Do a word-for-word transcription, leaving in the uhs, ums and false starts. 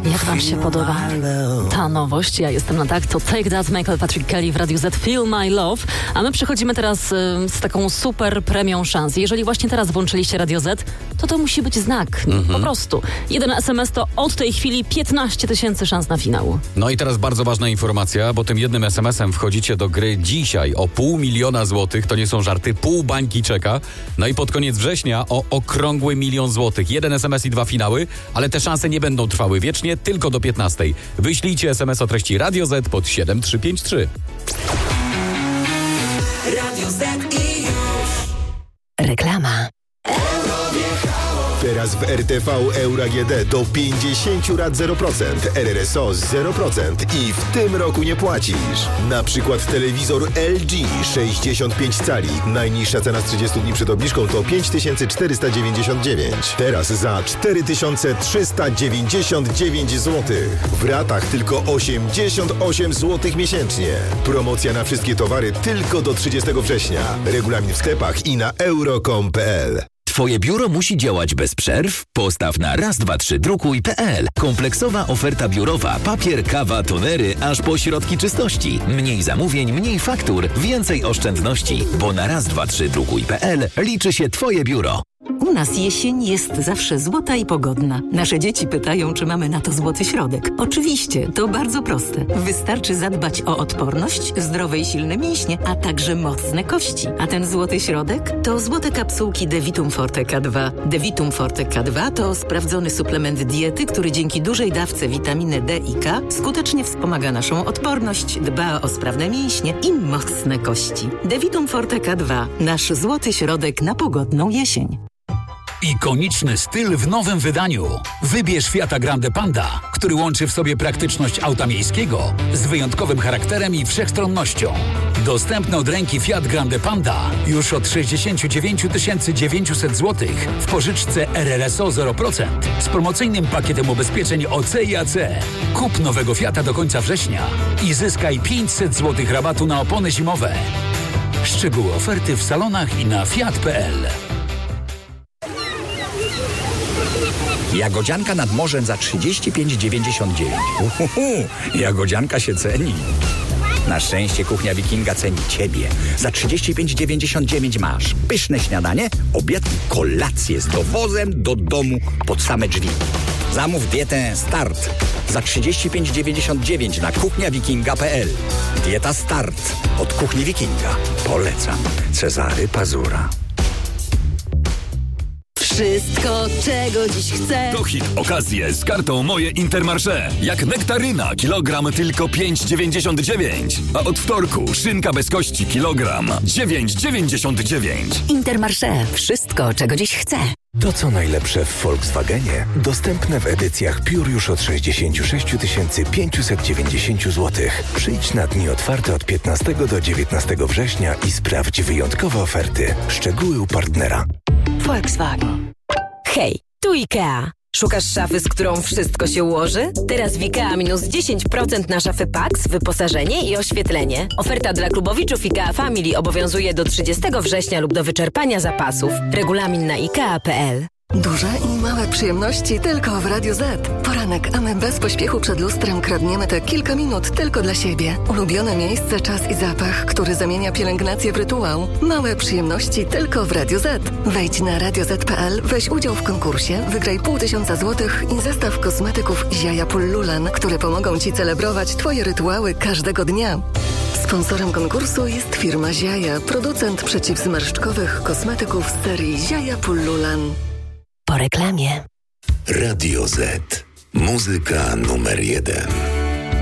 Jak wam się podoba ta nowość? Ja jestem na tak, to Take That, Michael Patrick Kelly w Radiu Z, Feel My Love. A my przechodzimy teraz y, z taką super premią szans. Jeżeli właśnie teraz włączyliście Radio Z, to to musi być znak. Mm-hmm. Po prostu. Jeden es em es to od tej chwili piętnaście tysięcy szans na finał. No i teraz bardzo ważna informacja, bo tym jednym es em esem wchodzicie do gry dzisiaj o pół miliona złotych. To nie są żarty, pół bańki czeka. No i pod koniec września o okrągły milion złotych. Jeden es em es i dwa finały, ale te szanse nie będą trwały wiecznie, tylko do piętnastej. Wyślijcie es em es o treści Radio Z pod siedem trzy pięć trzy. Radio Z i już. Reklama. Teraz w R T V Euro A G D do pięćdziesiąt rat zero procent, R R S O zero procent i w tym roku nie płacisz. Na przykład telewizor L G sześćdziesiąt pięć cali. Najniższa cena z trzydziestu dni przed obniżką to pięć tysięcy czterysta dziewięćdziesiąt dziewięć. Teraz za cztery tysiące trzysta dziewięćdziesiąt dziewięć złotych. W ratach tylko osiemdziesiąt osiem złotych miesięcznie. Promocja na wszystkie towary tylko do trzydziestego września. Regulamin w sklepach i na euro kropka com kropka p l. Twoje biuro musi działać bez przerw? Postaw na raz dwa trzy drukuj kropka p l. Kompleksowa oferta biurowa, papier, kawa, tonery, aż po środki czystości. Mniej zamówień, mniej faktur, więcej oszczędności. Bo na raz dwa trzy drukuj kropka p l liczy się Twoje biuro. U nas jesień jest zawsze złota i pogodna. Nasze dzieci pytają, czy mamy na to złoty środek. Oczywiście, to bardzo proste. Wystarczy zadbać o odporność, zdrowe i silne mięśnie, a także mocne kości. A ten złoty środek to złote kapsułki Devitum Forte K dwa. Devitum Forte K dwa to sprawdzony suplement diety, który dzięki dużej dawce witaminy D i K skutecznie wspomaga naszą odporność, dba o sprawne mięśnie i mocne kości. Devitum Forte K dwa. Nasz złoty środek na pogodną jesień. Ikoniczny styl w nowym wydaniu. Wybierz Fiata Grande Panda, który łączy w sobie praktyczność auta miejskiego z wyjątkowym charakterem i wszechstronnością. Dostępny od ręki Fiat Grande Panda już od sześćdziesiąt dziewięć tysięcy dziewięćset złotych w pożyczce R R S O zero procent z promocyjnym pakietem ubezpieczeń O C i A C. Kup nowego Fiata do końca września i zyskaj pięćset złotych rabatu na opony zimowe. Szczegóły oferty w salonach i na fiat kropka p l. Jagodzianka nad morzem za trzydzieści pięć dziewięćdziesiąt dziewięć. Uhuhu, jagodzianka się ceni. Na szczęście Kuchnia Wikinga ceni Ciebie. Za trzydzieści pięć dziewięćdziesiąt dziewięć masz pyszne śniadanie, obiad i kolację z dowozem do domu pod same drzwi. Zamów dietę Start za trzydzieści pięć dziewięćdziesiąt dziewięć na kuchnia wikinga kropka p l. Dieta Start od Kuchni Wikinga. Polecam. Cezary Pazura. Wszystko, czego dziś chcę. To hit okazje z kartą Moje Intermarché. Jak nektaryna, kilogram tylko pięć dziewięćdziesiąt dziewięć. A od wtorku szynka bez kości, kilogram dziewięć dziewięćdziesiąt dziewięć. Intermarché. Wszystko, czego dziś chcę. To co najlepsze w Volkswagenie dostępne w edycjach Pure już od sześćdziesiąt sześć tysięcy pięćset dziewięćdziesiąt złotych. Przyjdź na dni otwarte od piętnastego do dziewiętnastego września i sprawdź wyjątkowe oferty. Szczegóły u partnera. Volkswagen. Hej, tu IKEA. Szukasz szafy, z którą wszystko się ułoży? Teraz w IKEA minus dziesięć procent na szafy Pax, wyposażenie i oświetlenie. Oferta dla klubowiczów IKEA Family obowiązuje do trzydziestego września lub do wyczerpania zapasów. Regulamin na ikea kropka p l. Duże i małe przyjemności tylko w Radio Z. Poranek, a my bez pośpiechu przed lustrem kradniemy te kilka minut tylko dla siebie. Ulubione miejsce, czas i zapach, który zamienia pielęgnację w rytuał. Małe przyjemności tylko w Radio Z. Wejdź na radio z kropka p l, weź udział w konkursie, wygraj pół tysiąca złotych i zestaw kosmetyków Ziaja Pullulan, które pomogą Ci celebrować Twoje rytuały każdego dnia. Sponsorem konkursu jest firma Ziaja, producent przeciwzmarszczkowych kosmetyków z serii Ziaja Pullulan. Po reklamie. Radio Z. Muzyka numer jeden.